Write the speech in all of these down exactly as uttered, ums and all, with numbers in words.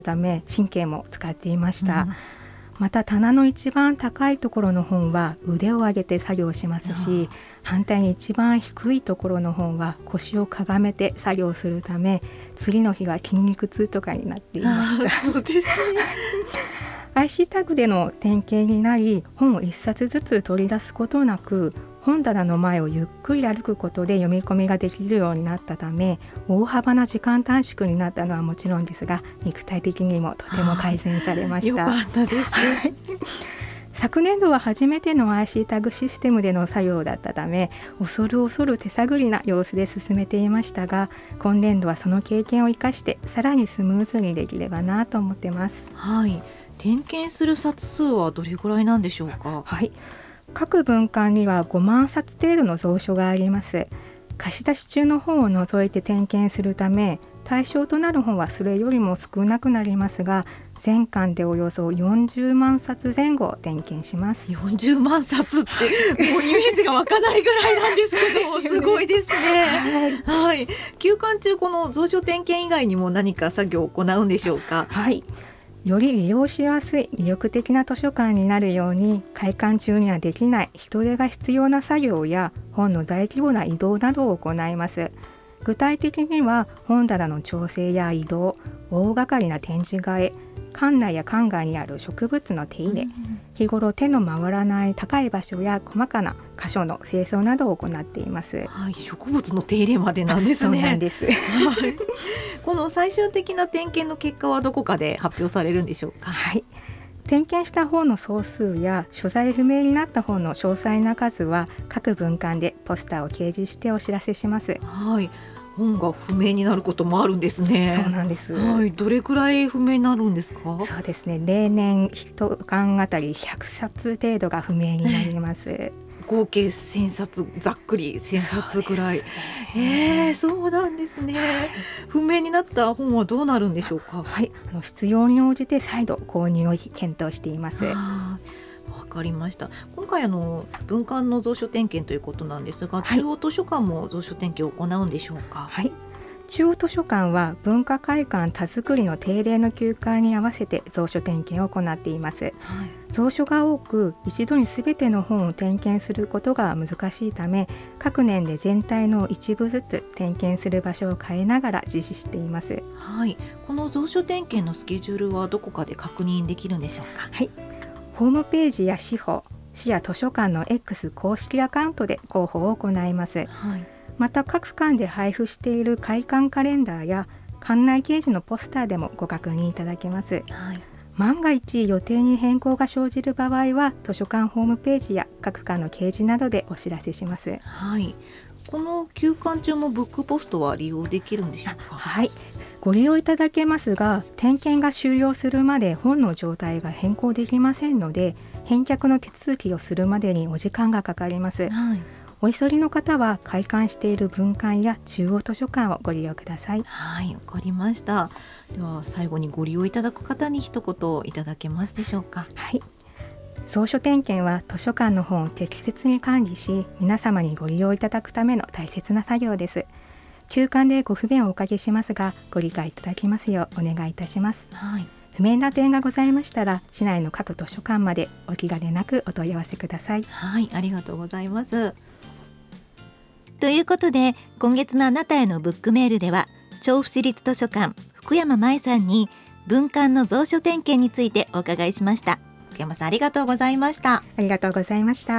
ため神経も使っていました、 うん、 また棚の一番高いところの本は腕を上げて作業しますし、反対に一番低いところの本は腰をかがめて作業するため、次の日が筋肉痛とかになっていました。 そうですねアイシー タグでの点検になり、本を一冊ずつ取り出すことなく本棚の前をゆっくり歩くことで読み込みができるようになったため、大幅な時間短縮になったのはもちろんですが、肉体的にもとても改善されました。 よかったです昨年度は初めての アイシー タグシステムでの作業だったため、恐る恐る手探りな様子で進めていましたが、今年度はその経験を生かしてさらにスムーズにできればなと思ってます。 はい、点検する冊数はどれぐらいなんでしょうか？ はい、各文館にはごまんさつ程度の蔵書があります。貸し出し中の本を除いて点検するため、対象となる本はそれよりも少なくなりますが、全巻でおよそよんじゅうまんさつ前後を点検します。 よんじゅうまんさつってもうイメージが湧かないぐらいなんですけどすごいですね。はい、はい、休館中この蔵書点検以外にも何か作業を行うんでしょうか？ はい、より利用しやすい魅力的な図書館になるように、開館中にはできない人手が必要な作業や本の大規模な移動などを行います。具体的には本棚の調整や移動、大掛かりな展示替え、館内や館外にある植物の手入れ、日頃手の回らない高い場所や細かな箇所の清掃などを行っています。 はい、植物の手入れまでなんですね。 そうなんです、 はい、この最終的な点検の結果はどこかで発表されるんでしょうか？ はい、点検した本の総数や所在不明になった本の詳細な数は各文館でポスターを掲示してお知らせします。 はい、本が不明になることもあるんですね。 そうなんです、 はい、どれくらい不明になるんですか？ そうですね、例年いち巻あたりひゃくさつ程度が不明になります合計せんさつ、ざっくりせんさつぐらい。えー、そうなんですね。不明になった本はどうなるんでしょうか？ はい、あの必要に応じて再度購入を検討しています。 わかりました。今回あの文館の蔵書点検ということなんですが、 はい、 中央図書館も蔵書点検を行うんでしょうか？ はい、中央図書館は文化会館田作りの定例の休館に合わせて蔵書点検を行っています。はい、蔵書が多く一度に全ての本を点検することが難しいため、各年で全体の一部ずつ点検する場所を変えながら実施しています。 はい、この蔵書点検のスケジュールはどこかで確認できるんでしょうか？ はい、ホームページや市保、市や図書館の X 公式アカウントで広報を行います。はい、また各館で配布している開館カレンダーや館内掲示のポスターでもご確認いただけます。はい、万が一予定に変更が生じる場合は図書館ホームページや各館の掲示などでお知らせします。 はい、この休館中もブックポストは利用できるんでしょうか？ はい、ご利用いただけますが、点検が終了するまで本の状態が変更できませんので、返却の手続きをするまでにお時間がかかります。はい、お急ぎの方は開館している文館や中央図書館をご利用ください。 はい、わかりました。では最後にご利用いただく方に一言いただけますでしょうか？ はい、蔵書点検は図書館の本を適切に管理し、皆様にご利用いただくための大切な作業です。休館でご不便をおかけしますが、ご理解いただきますようお願いいたします。はい、不明な点がございましたら、市内の各図書館までお気兼ねなくお問い合わせください。 はい、ありがとうございます。ということで、今月のあなたへのブックメールでは、調布市立図書館福山舞さんに文館の蔵書点検についてお伺いしました。福山さん、ありがとうございました。 ありがとうございました。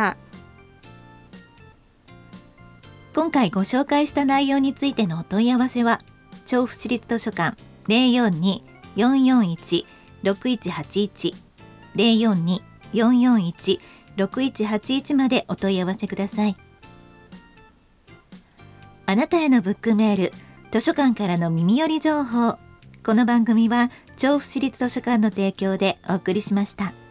今回ご紹介した内容についてのお問い合わせは、調布市立図書館 ゼロよんに よんよんいち ろくいちはちいち ゼロよんに よんよんいち ろくいちはちいちまでお問い合わせください。あなたへのブックメール、図書館からの耳寄り情報。この番組は調布市立図書館の提供でお送りしました。